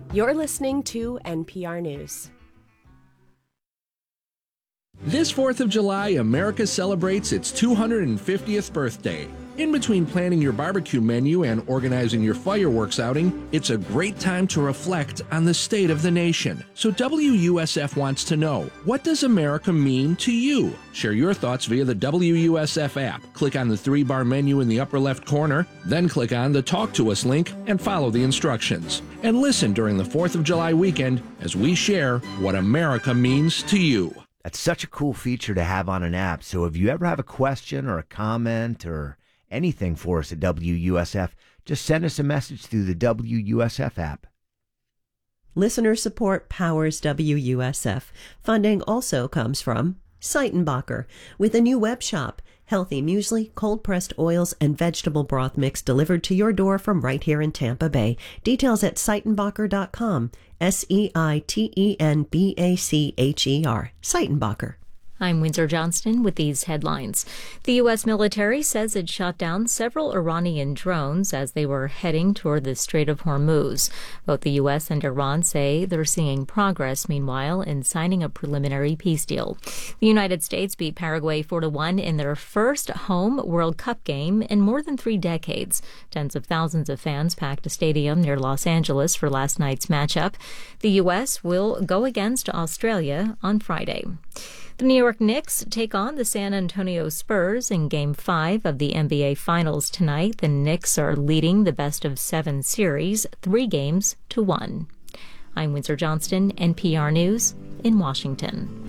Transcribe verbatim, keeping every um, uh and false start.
You're listening to N P R News. This fourth of July, America celebrates its two hundred fiftieth birthday. In between planning your barbecue menu and organizing your fireworks outing, it's a great time to reflect on the state of the nation. So W U S F wants to know, what does America mean to you? Share your thoughts via the W U S F app. Click on the three-bar menu in the upper left corner, then click on the Talk to Us link and follow the instructions. And listen during the fourth of July weekend as we share what America means to you. That's such a cool feature to have on an app. So if you ever have a question or a comment or anything for us at W U S F, just send us a message through the W U S F app. Listener support powers W U S F. Funding also comes from Seitenbacher, with a new web shop. Healthy muesli, cold-pressed oils, and vegetable broth mix delivered to your door from right here in Tampa Bay. Details at seitenbacher dot com. S E I T E N B A C H E R. Seitenbacher. I'm Windsor Johnston with these headlines. The U S military says it shot down several Iranian drones as they were heading toward the Strait of Hormuz. Both the U S and Iran say they're seeing progress, meanwhile, in signing a preliminary peace deal. The United States beat Paraguay four to one in their first home World Cup game in more than three decades. Tens of thousands of fans packed a stadium near Los Angeles for last night's matchup. The U S will go against Australia on Friday. The New York Knicks take on the San Antonio Spurs in Game five of the N B A Finals tonight. The Knicks are leading the best-of-seven series, three games to one. I'm Windsor Johnston, N P R News in Washington.